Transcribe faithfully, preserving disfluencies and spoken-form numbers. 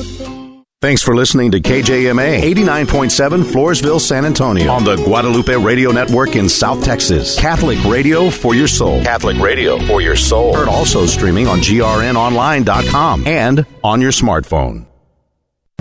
thing. Thanks for listening to K J M A eighty-nine point seven Floresville, San Antonio on the Guadalupe Radio Network in South Texas. Catholic radio for your soul. Catholic radio for your soul. Heard also streaming on G R N online dot com and on your smartphone.